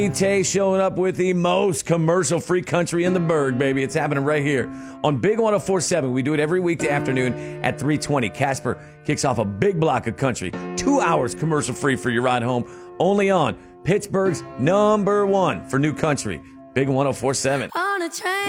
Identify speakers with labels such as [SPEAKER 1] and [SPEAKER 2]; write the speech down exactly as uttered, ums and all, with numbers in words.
[SPEAKER 1] Tay showing up with the most commercial-free country in the burg, baby. It's happening right here on Big one oh four point seven. We do it every weekday afternoon at three twenty. Casper kicks off a big block of country. Two hours commercial-free for your ride home. Only on Pittsburgh's number one for new country. Big one oh four point seven.
[SPEAKER 2] On a train.